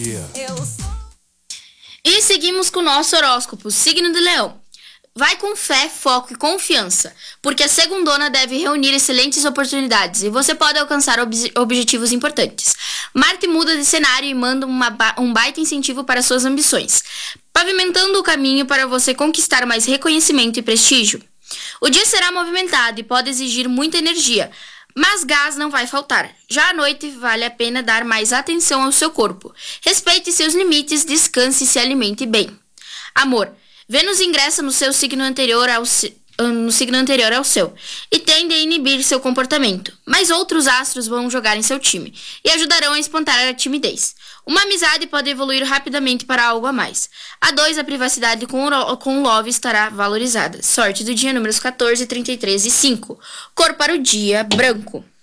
E seguimos com o nosso horóscopo, signo de Leão. Vai com fé, foco e confiança, porque a segundona deve reunir excelentes oportunidades e você pode alcançar objetivos importantes. Marte muda de cenário e manda um baita incentivo para suas ambições, pavimentando o caminho para você conquistar mais reconhecimento e prestígio. O dia será movimentado e pode exigir muita energia, mas gás não vai faltar. Já à noite, vale a pena dar mais atenção ao seu corpo. Respeite seus limites, descanse e se alimente bem. Amor. Vênus ingressa no signo anterior ao seu e tende a inibir seu comportamento, mas outros astros vão jogar em seu time e ajudarão a espantar a timidez. Uma amizade pode evoluir rapidamente para algo a mais. A 2, a privacidade com o love estará valorizada. Sorte do dia, números 14, 33 e 5. Cor para o dia, branco.